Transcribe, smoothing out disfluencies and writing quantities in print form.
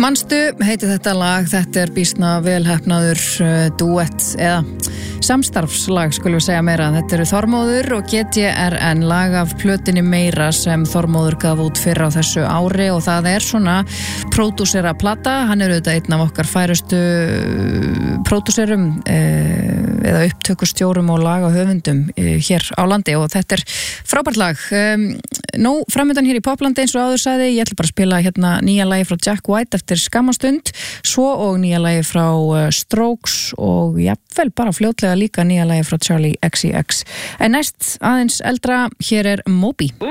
Manstu, heiti þetta lag, þetta býsna velheppnaður duett eða samstarfslag, skulum við segja meira. Þetta eru Þormóður og GTRN, lag af plötinni Meira sem Þormóður gaf út fyrr á þessu ári og það svona pródúsera plata. Hann auðvitað einn af okkar færustu pródúserum eða upptökustjórum og lagahöfundum hér á landi og þetta frábært lag. Nú, framöndan hér í Poplandi eins og áður sagði, ég ætla bara að spila hérna nýja lagi frá Jack White eftir skamastund, svo og nýja lagi frá Strokes og jafnvel bara fljótlega líka nýja lagi frá Charlie XCX. En næst aðeins eldra, hér Moby.